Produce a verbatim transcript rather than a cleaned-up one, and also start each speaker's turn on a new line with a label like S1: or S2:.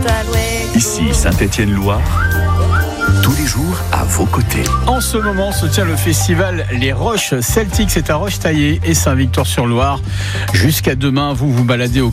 S1: Ici Saint-Étienne-Loire, tous les jours à vos côtés.
S2: En ce moment se tient le festival Les Roches Celtiques, c'est à Roche-Taillée et Saint-Victor-sur-Loire. Jusqu'à demain, vous vous baladez au